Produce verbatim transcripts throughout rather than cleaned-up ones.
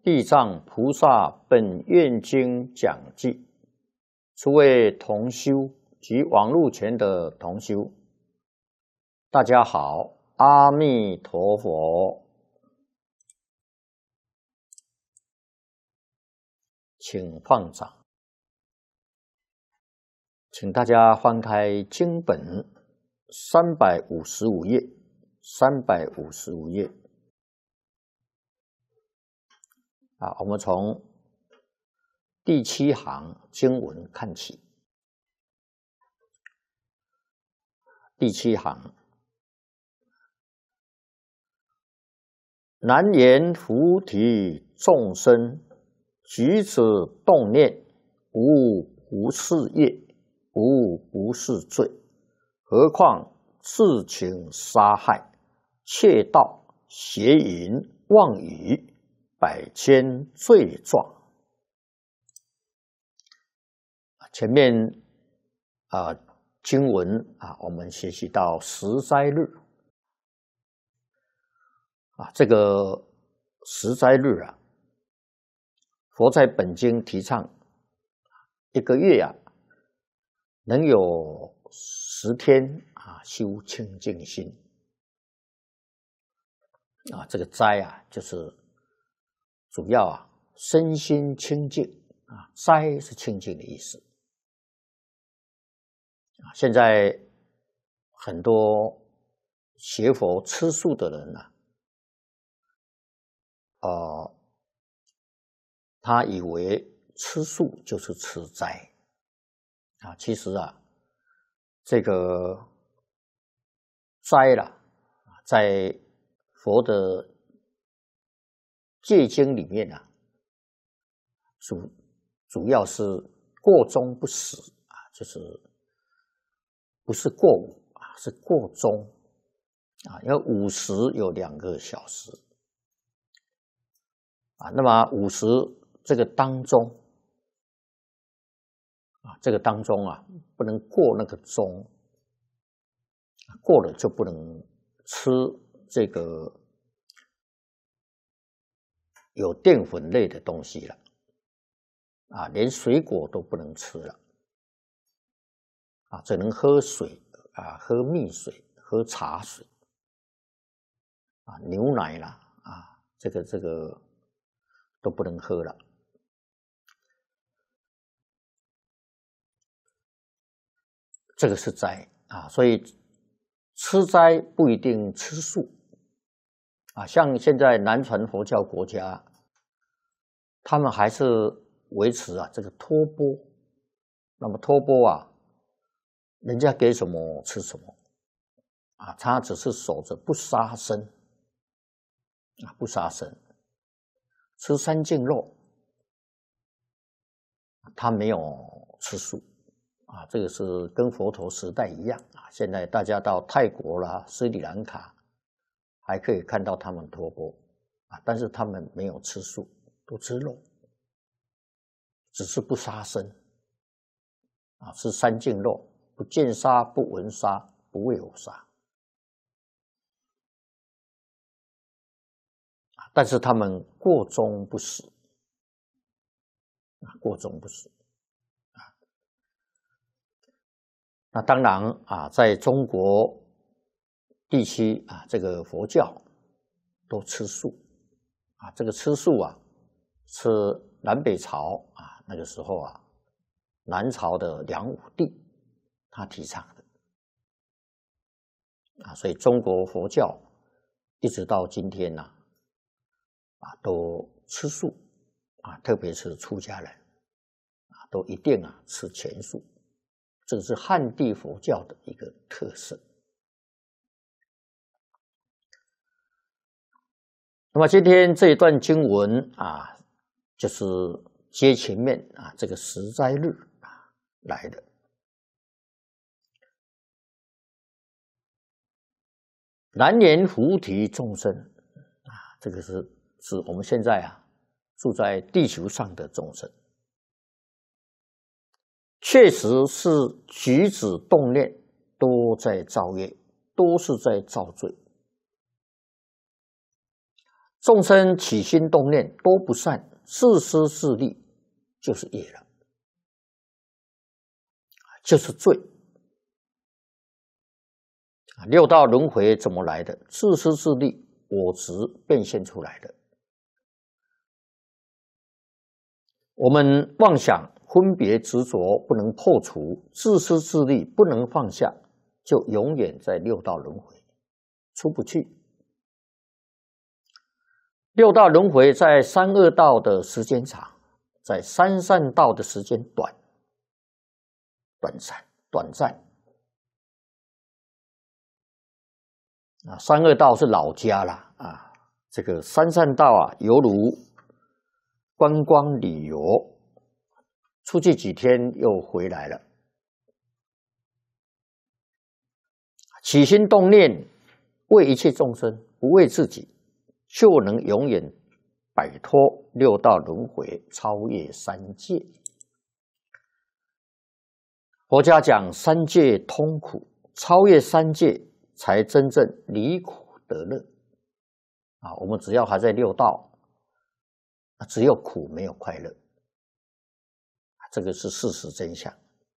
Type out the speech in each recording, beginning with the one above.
地藏菩萨本愿经讲记，诸位同修及网络前的同修，大家好，阿弥陀佛。请放掌，请大家翻开经本三百五十五页，三百五十五页。啊，我们从第七行经文看起。第七行，南言菩提众生，举止动念，无不是业，无不是罪。何况自情杀害、窃盗、邪淫、妄语，百千罪状。前面啊、呃、经文啊，我们学习到十斋日啊，这个十斋日啊，佛在本经提倡一个月啊，能有十天啊修清净心啊，这个斋啊，就是主要啊身心清净啊，斋是清净的意思啊。现在很多学佛吃素的人啊，呃，他以为吃素就是吃斋啊，其实啊，这个斋啦，在佛的戒经里面啊，主主要是过中不食啊，就是不是过午啊，是过中啊，因为午时有两个小时啊，那么午时这个当中啊，这个当中啊，不能过那个钟，过了就不能吃这个有淀粉类的东西了啊，连水果都不能吃了啊，只能喝水啊，喝蜜水，喝茶水啊，牛奶啦啊，这个这个都不能喝了。这个是斋啊，所以吃斋不一定吃素啊。像现在南传佛教国家，他们还是维持啊这个托钵。那么托钵啊，人家给什么吃什么啊，他只是守着不杀生啊，不杀生，吃三净肉，他没有吃素。啊，这个是跟佛陀时代一样啊。现在大家到泰国啦、斯里兰卡，还可以看到他们托钵啊，但是他们没有吃素，都吃肉，只是不杀生啊，吃三净肉，不见杀、不闻杀、不为我杀啊。但是他们过中不食啊，过中不食。那当然啊，在中国地区啊，这个佛教都吃素啊。这个吃素啊，是南北朝啊那个时候啊，南朝的梁武帝他提倡的啊，所以中国佛教一直到今天呢啊，啊都吃素啊，特别是出家人啊，都一定啊吃全素。这是汉地佛教的一个特色。那么今天这一段经文啊，就是接前面啊这个十斋日啊来的。南言菩提众生啊，这个是指我们现在啊住在地球上的众生。确实是举止动念都在造业，都是在造罪。 众生起心动念都不善，自私自利就是业了，就是罪。六道轮回怎么来的？自私自利，我执变现出来的。我们妄想、分别、执着不能破除，自私自利不能放下，就永远在六道轮回出不去。六道轮回在三恶道的时间长，在三善道的时间短，短暂短暂。啊，三恶道是老家啦，啊，这个三善道啊，犹如观光旅游，出去几天又回来了。起心动念为一切众生，不为自己，就能永远摆脱六道轮回，超越三界。佛家讲三界通苦，超越三界才真正离苦得乐。啊，我们只要还在六道，只有苦没有快乐，这个是事实真相。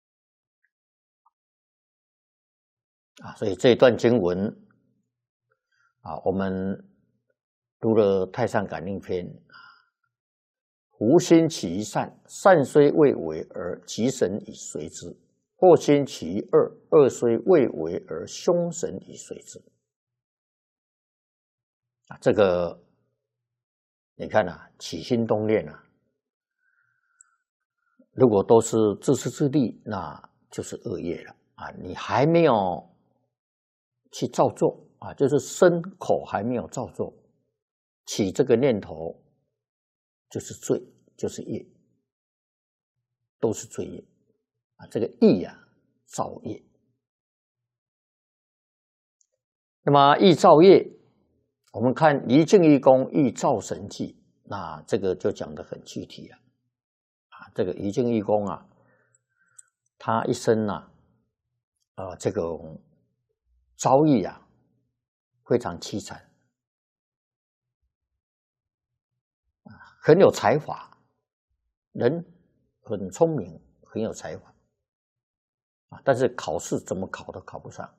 啊，所以这一段经文啊，我们读了《太上感应篇》，无心起一善，善虽未为而吉神以随之；或心起一恶，恶虽未为而凶神以随之。啊，这个你看啊，起心动念啊，如果都是自私自利，那就是恶业了啊！你还没有去造作啊，就是身口还没有造作，起这个念头就是罪，就是业，都是罪业啊！这个意啊，造业。那么意造业，我们看离境义公欲造神迹，那这个就讲得很具体了啊。这个离境义公啊，他一生啊，呃，这个遭遇啊，非常凄惨，很有才华，人很聪明，很有才华啊，但是考试怎么考都考不上。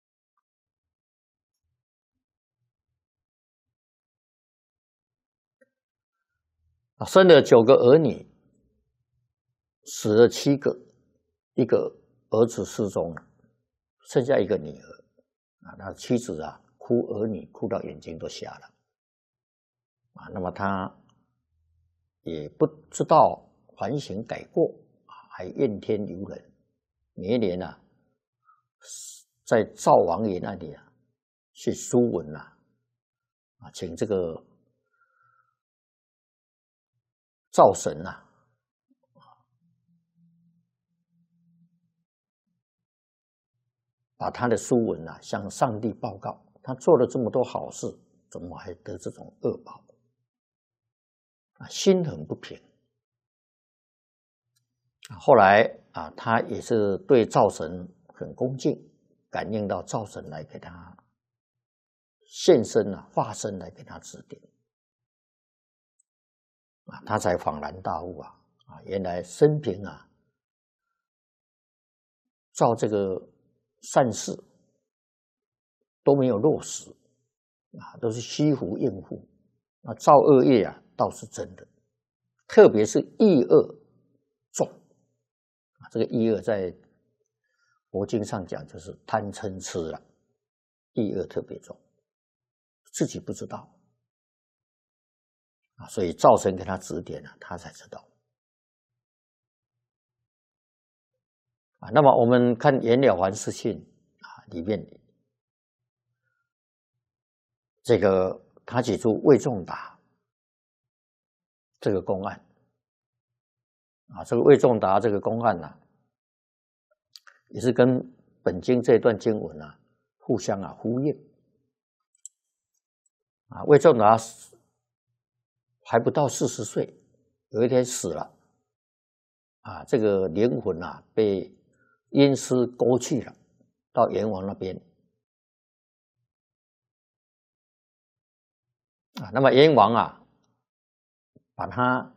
啊，生了九个儿女，死了七个，一个儿子失踪了，剩下一个女儿啊，那妻子啊哭儿女哭到眼睛都瞎了啊，那么他也不知道反省改过啊，还怨天尤人，每一年啊，在赵王爷那里啊去书文啊，啊，请这个灶神啊，把他的书文啊向上帝报告，他做了这么多好事，怎么还得这种恶报？啊，心很不平。后来啊，他也是对灶神很恭敬，感应到灶神来给他现身啊，化身来给他指点。啊，他才恍然大悟啊！啊，原来生平啊，造这个善事都没有落实啊，都是虚浮应付。那造恶业啊，倒是真的，特别是意恶重啊。这个意恶在佛经上讲就是贪嗔痴了，意恶特别重，自己不知道。啊，所以灶神给他指点了，他才知道。啊，那么我们看《袁了凡四训》啊，里面这个他举出魏仲达这个公案啊，这个魏仲达这个公案呢、啊，也是跟本经这段经文啊互相啊呼应啊。魏仲达还不到四十岁，有一天死了，啊，这个灵魂啊被阴司勾去了，到阎王那边。 啊，那么阎王啊，把它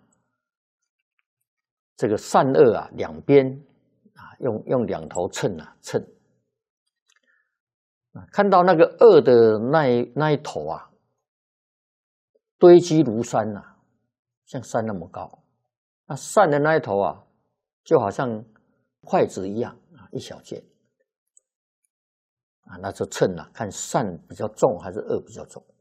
这个善恶啊两边啊，用用两头秤啊称，啊，看到那个恶的那一那一头啊，堆积如山呐、啊，像山那么高，那善的那一头啊，就好像筷子一样啊，一小件。啊，那就称啊，看善比较重还是恶比较重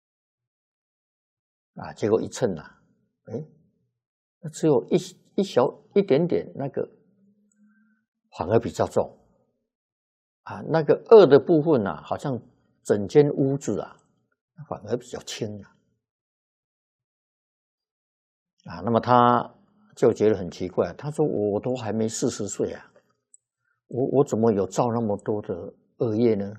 啊？结果一称啊，哎，那只有一一小一点点，那个反而比较重啊。那个恶的部分啊，好像整间屋子啊，反而比较轻啊。啊，那么他就觉得很奇怪，他说：“我都还没四十岁啊，我我怎么有造那么多的恶业呢？”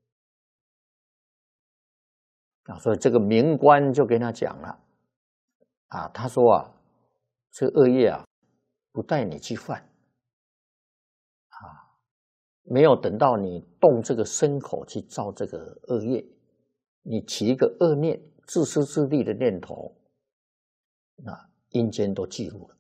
啊，所以这个冥官就跟他讲了，啊，他说啊，这恶业啊，不带你去犯，啊，没有等到你动这个身口去造这个恶业，你起一个恶念、自私自利的念头，那阴间都记录了。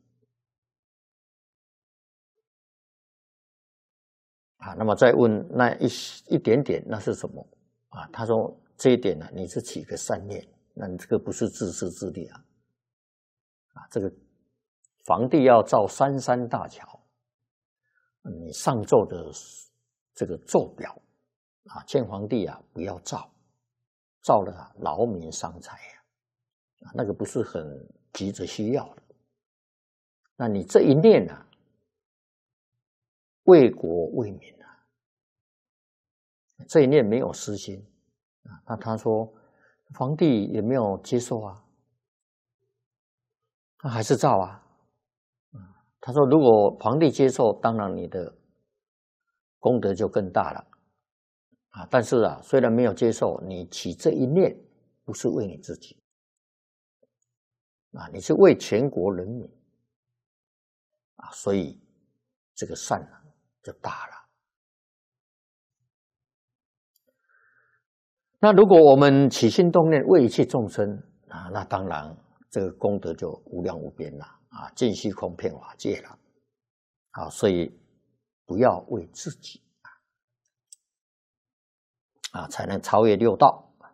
啊，那么再问那一一点点，那是什么？啊，他说这一点呢、啊，你是起个善念，那你这个不是自私自利啊。啊，这个皇帝要造三山大桥，你上奏的这个奏表啊，劝皇帝啊不要造，造了啊劳民伤财啊，那个不是很急着需要的。那你这一念啊，为国为民啊，这一念没有私心啊。那他说，皇帝也没有接受啊，他还是造啊。他说，如果皇帝接受，当然你的功德就更大了啊。但是啊，虽然没有接受，你起这一念不是为你自己啊，你是为全国人民啊，所以这个善啊就大了。那如果我们起心动念为一切众生啊，那当然这个功德就无量无边了啊，尽虚空遍法界了啊，所以不要为自己啊，才能超越六道。